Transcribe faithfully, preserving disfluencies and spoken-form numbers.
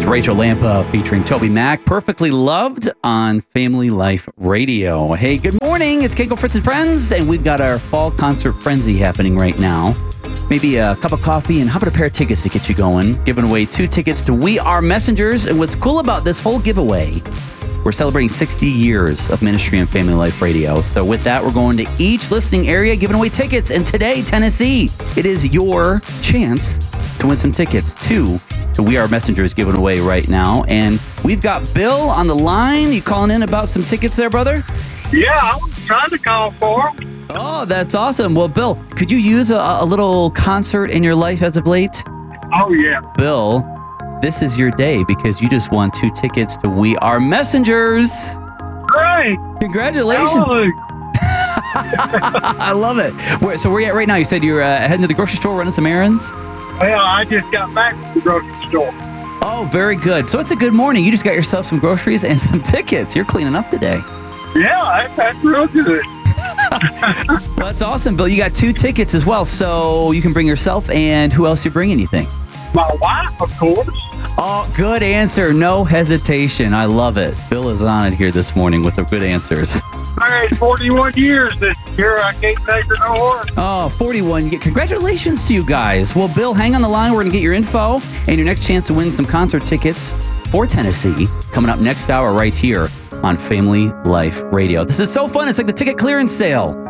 Rachel Lampa featuring Toby Mac, Perfectly Loved on Family Life Radio. Hey, good morning. It's Keiko, Fritz, and Friends, and we've got our fall concert frenzy happening right now. Maybe a cup of coffee and how about a pair of tickets to get you going? Giving away two tickets to We Are Messengers. And what's cool about this whole giveaway, we're celebrating sixty years of ministry and Family Life Radio. So with that, we're going to each listening area giving away tickets. And today, Tennessee, it is your chance to win some tickets to the We Are Messengers given away right now. And we've got Bill on the line. You calling in about some tickets there, brother? Yeah, I was trying to call for them. Oh, that's awesome. Well, Bill, could you use a, a little concert in your life as of late? Oh, yeah. Bill, this is your day because you just won two tickets to We Are Messengers. Great. Congratulations. Hallelujah. I love it. Where, so where are you at right now? You said you're uh, heading to the grocery store running some errands? Well, I just got back from the grocery store. Oh, very good. So it's a good morning. You just got yourself some groceries and some tickets. You're cleaning up today. Yeah, that, that's real good. Well, that's awesome, Bill. You got two tickets as well, so you can bring yourself, and who else you bringing, you think? My wife, of course. Oh, good answer. No hesitation. I love it. Bill is on it here this morning with the good answers. Married forty-one years this year. I can't take her no more. Oh, forty-one. Congratulations to you guys. Well, Bill, hang on the line. We're going to get your info and your next chance to win some concert tickets for Tennessee coming up next hour right here on Family Life Radio. This is so fun. It's like the ticket clearance sale.